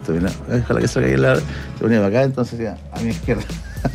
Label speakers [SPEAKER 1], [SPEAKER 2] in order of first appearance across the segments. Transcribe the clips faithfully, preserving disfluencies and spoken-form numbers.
[SPEAKER 1] esto, mira, ojalá que salga ahí al lado, se ponía para acá, entonces ya, a mi izquierda.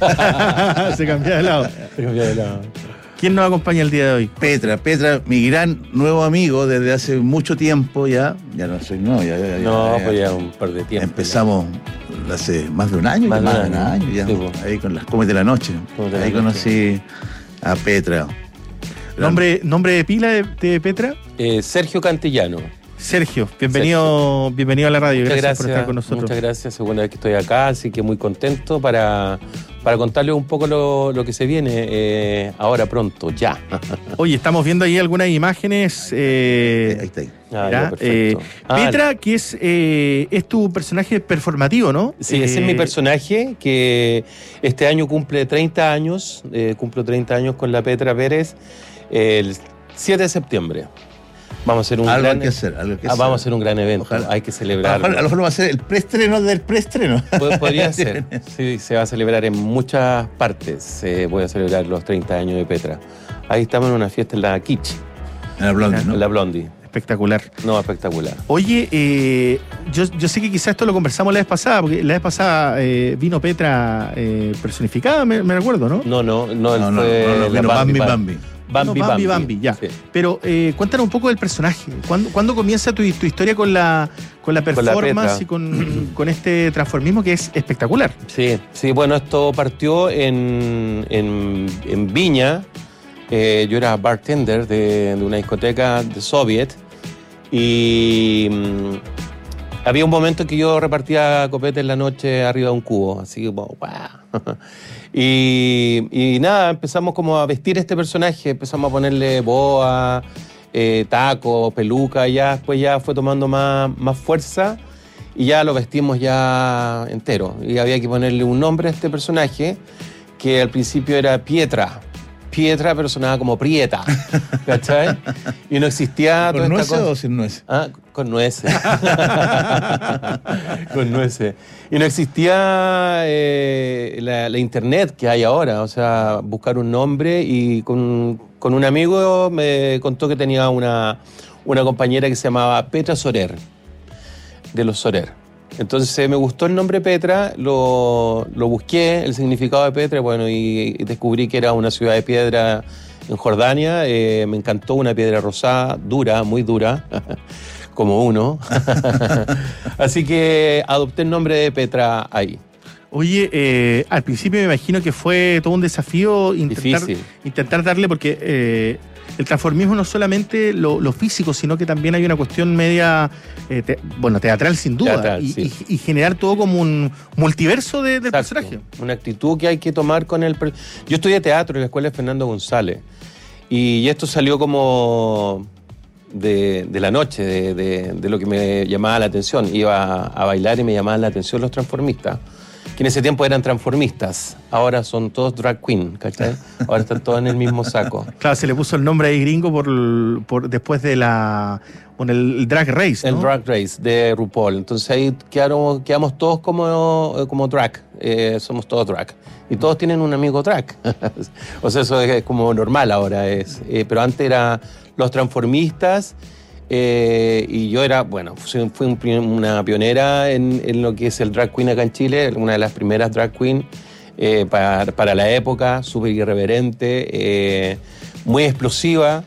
[SPEAKER 2] Se cambia de lado.
[SPEAKER 3] Se cambia de lado.
[SPEAKER 2] ¿Quién nos acompaña el día de hoy?
[SPEAKER 1] Petra, Petra, mi gran nuevo amigo desde hace mucho tiempo ya, ya no soy nuevo, ya, ya,
[SPEAKER 3] No,
[SPEAKER 1] ya,
[SPEAKER 3] pues ya un par de tiempo.
[SPEAKER 1] Empezamos ya. Hace más de un año,
[SPEAKER 3] más,
[SPEAKER 1] más
[SPEAKER 3] de
[SPEAKER 1] de un año, año ya,
[SPEAKER 3] sí, pues.
[SPEAKER 1] Ahí con las comes de la noche,
[SPEAKER 3] De
[SPEAKER 1] ahí
[SPEAKER 3] la
[SPEAKER 1] conocí
[SPEAKER 3] noche.
[SPEAKER 1] a Petra.
[SPEAKER 2] ¿Nombre, nombre de pila de, de Petra?
[SPEAKER 3] Eh, Sergio Cantillano.
[SPEAKER 2] Sergio, bienvenido, Sergio. bienvenido a la radio.
[SPEAKER 3] Muchas
[SPEAKER 2] Gracias,
[SPEAKER 3] gracias
[SPEAKER 2] por estar con nosotros.
[SPEAKER 3] Muchas gracias, segunda vez que estoy acá, así que muy contento para, para contarles un poco lo, lo que se viene eh, ahora pronto, ya.
[SPEAKER 2] Oye, estamos viendo ahí algunas imágenes. Eh,
[SPEAKER 1] Ahí está ahí.
[SPEAKER 3] Ah,
[SPEAKER 2] ya,
[SPEAKER 3] ya, perfecto.
[SPEAKER 2] eh,
[SPEAKER 3] Ah,
[SPEAKER 2] Petra, que es, eh, es tu personaje performativo, ¿no?
[SPEAKER 3] Sí, ese
[SPEAKER 2] Eh,
[SPEAKER 3] es mi personaje, que este año cumple treinta años, eh, cumplo treinta años con la Petra Pérez, el siete de septiembre. Vamos a hacer un
[SPEAKER 1] Algo
[SPEAKER 3] gran
[SPEAKER 1] hay que hacer, algo hay que
[SPEAKER 3] ah,
[SPEAKER 1] hacer.
[SPEAKER 3] vamos a hacer un gran evento,
[SPEAKER 1] Ojalá.
[SPEAKER 3] hay que
[SPEAKER 1] A lo
[SPEAKER 3] celebrarlo.
[SPEAKER 1] mejor, a lo mejor va a ser el preestreno del preestreno.
[SPEAKER 3] Pod- Podría ser, sí, se va a celebrar en muchas partes. Eh, voy a celebrar los treinta años de Petra. Ahí estamos en una fiesta en la Kitsch,
[SPEAKER 1] En la Blondie, ¿no?
[SPEAKER 3] en la Blondie.
[SPEAKER 2] Espectacular.
[SPEAKER 3] No, espectacular.
[SPEAKER 2] Oye, eh, yo, yo sé que quizás esto lo conversamos la vez pasada, porque la vez pasada eh, vino Petra eh, personificada, me, me recuerdo, ¿no?
[SPEAKER 3] No, no, no, él
[SPEAKER 1] No, no,
[SPEAKER 3] fue
[SPEAKER 1] no, no,
[SPEAKER 3] la
[SPEAKER 1] vino Bambi Bambi.
[SPEAKER 3] Bambi,
[SPEAKER 2] No, Bambi,
[SPEAKER 3] Bambi,
[SPEAKER 2] Bambi, ya.
[SPEAKER 3] Sí.
[SPEAKER 2] Pero eh, cuéntanos un poco del personaje. ¿Cuándo, cuándo comienza tu, tu historia con la, con la
[SPEAKER 3] Con la
[SPEAKER 2] performance
[SPEAKER 3] Petra.
[SPEAKER 2] y con, con este transformismo que es espectacular?
[SPEAKER 3] Sí, sí, bueno, esto partió en, en, en Viña. Eh, yo era bartender de, de una discoteca de Soviet y mm, había un momento que yo repartía copete en la noche arriba de un cubo, así como ¡guau! y, y nada, empezamos como a vestir este personaje, empezamos a ponerle boa, eh, taco, peluca, ya después ya fue tomando más, más fuerza. Y ya lo vestimos ya entero. Y había que ponerle un nombre a este personaje, que al principio era Pietra. Pietra, pero sonaba como Prieta. ¿Cachai? Y no existía toda
[SPEAKER 1] ¿Con
[SPEAKER 3] esta
[SPEAKER 1] nueces
[SPEAKER 3] cosa.
[SPEAKER 1] o sin nueces?
[SPEAKER 3] Ah, con nueces. Con nueces. Y no existía eh, la, la internet que hay ahora. O sea, buscar un nombre y con, con un amigo me contó que tenía una, una compañera que se llamaba Petra Sorer, de los Sorer. Entonces me gustó el nombre Petra, lo, lo busqué, el significado de Petra, bueno, y, y descubrí que era una ciudad de piedra en Jordania. Eh, me encantó, una piedra rosada, dura, muy dura, como uno. Así que adopté el nombre de Petra ahí.
[SPEAKER 2] Oye, eh, al principio me imagino que fue todo un desafío intentar,
[SPEAKER 3] Difícil.
[SPEAKER 2] intentar darle, porque eh, el transformismo no es solamente lo, lo físico, sino que también hay una cuestión media, eh, te- bueno, teatral sin duda,
[SPEAKER 3] Teatral,
[SPEAKER 2] y,
[SPEAKER 3] sí.
[SPEAKER 2] y- y generar todo como un multiverso de- del
[SPEAKER 3] Exacto.
[SPEAKER 2] personaje.
[SPEAKER 3] Una actitud que hay que tomar con el... per- Yo estudié teatro en la escuela de Fernando González y esto salió como de, de la noche, de, de- de lo que me llamaba la atención. Iba a bailar y me llamaban la atención los transformistas, que en ese tiempo eran transformistas, ahora son todos drag queen, ¿cachai? Ahora están todos en el mismo saco.
[SPEAKER 2] Claro, se le puso el nombre ahí gringo por, por después de la, bueno, el, el Drag Race, ¿no?
[SPEAKER 3] El Drag Race de RuPaul. Entonces ahí quedamos, quedamos todos como, como drag. Eh, somos todos drag. Y todos tienen un amigo drag. O sea, eso es como normal ahora. Es. Eh, pero antes era los transformistas. Eh, y yo era, bueno, fui, fui un, una pionera en, en lo que es el drag queen acá en Chile. Una de las primeras drag queen eh, para, para la época. Súper irreverente. Eh, muy explosiva.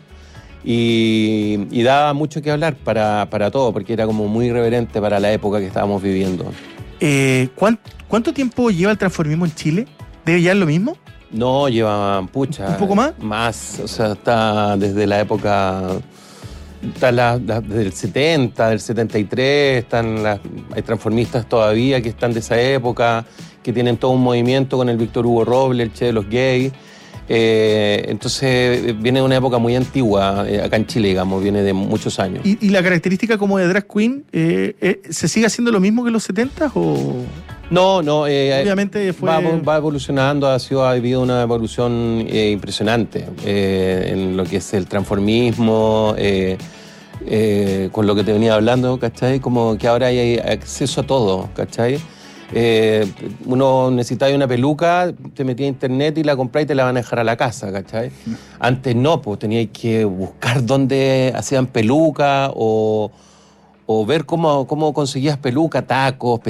[SPEAKER 3] Y, y daba mucho que hablar para, para todo, porque era como muy irreverente para la época que estábamos viviendo.
[SPEAKER 2] Eh, ¿cuán- ¿Cuánto tiempo lleva el transformismo en Chile? ¿Debe llevar lo mismo?
[SPEAKER 3] No, lleva pucha.
[SPEAKER 2] ¿Un poco más?
[SPEAKER 3] Más, o sea, está desde la época, está la, la- desde el setenta, del setenta y tres, están las, hay transformistas todavía que están de esa época, que tienen todo un movimiento con el Víctor Hugo Robles, el Che de los gays. Eh, entonces viene de una época muy antigua, eh, acá en Chile, digamos, viene de muchos años.
[SPEAKER 2] ¿Y, y la característica como de drag queen, eh, eh, ¿se sigue haciendo lo mismo que en los setenta o...?
[SPEAKER 3] No, no, eh,
[SPEAKER 2] Obviamente fue...
[SPEAKER 3] va, va evolucionando, ha, sido, ha habido una evolución eh, impresionante eh, en lo que es el transformismo, eh, eh, con lo que te venía hablando, ¿cachai? Como que ahora hay acceso a todo, ¿cachai? Eh, uno necesitaba una peluca, te metías a internet y la comprás y te la van a dejar a la casa, ¿cachai? Antes no, pues teníais que buscar dónde hacían peluca o, o ver cómo, cómo conseguías peluca, tacos,